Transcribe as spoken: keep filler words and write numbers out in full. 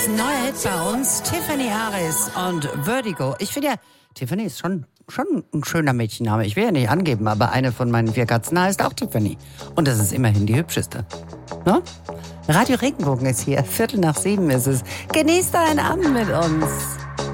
das ein neuer Hit bei uns. Tiffany Harris und Vertigo. Ich finde ja, Tiffany ist schon, schon ein schöner Mädchenname. Ich will ja nicht angeben, aber eine von meinen vier Katzen heißt auch Tiffany. Und das ist immerhin die hübscheste. Ne? Radio Regenbogen ist hier. Viertel nach sieben ist es. Genießt einen Abend mit uns.